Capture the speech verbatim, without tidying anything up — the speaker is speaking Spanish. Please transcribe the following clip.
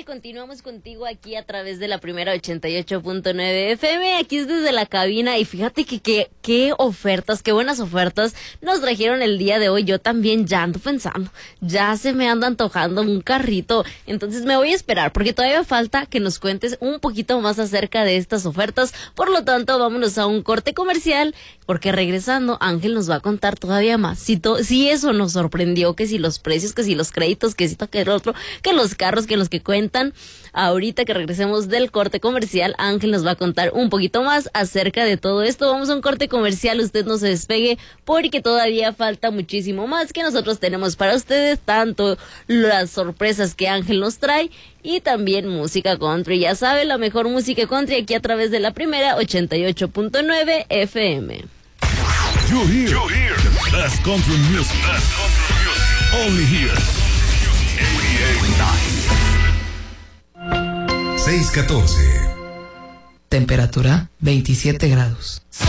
continuamos contigo aquí a través de la primera ochenta y ocho punto nueve F M, aquí es desde la cabina, y fíjate que qué qué ofertas, qué buenas ofertas nos trajeron el día de hoy. Yo también ya ando pensando, ya se me anda antojando un carrito, entonces me voy a esperar porque todavía falta que nos cuentes un poquito más acerca de estas ofertas. Por lo tanto, vámonos a un corte comercial, porque regresando Ángel nos va a contar todavía más, si, to, si eso nos sorprendió, que si los precios, que si los créditos, que si que el otro, que los carros, que los que cuentan. Ahorita que regresemos del corte comercial, Ángel nos va a contar un poquito más acerca de todo esto. Vamos a un corte comercial, usted no se despegue porque todavía falta muchísimo más que nosotros tenemos para ustedes, tanto las sorpresas que Ángel nos trae y también música country. Ya sabe, la mejor música country aquí a través de la primera ochenta y ocho punto nueve F M. You hear, you hear the best country music, best country music, only here. seis catorce. Temperatura veintisiete grados.